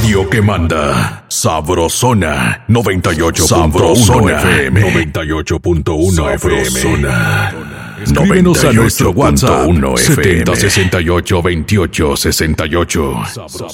radio que manda. Sabrosona 98.1 FM. 98.1 FM. Escríbenos a nuestro WhatsApp 7068 2868.